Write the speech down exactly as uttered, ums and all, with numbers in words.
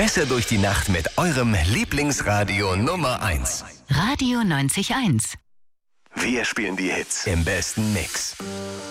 Besser durch die Nacht mit eurem Lieblingsradio Nummer eins. Radio neunzig Komma eins. Wir spielen die Hits im besten Mix.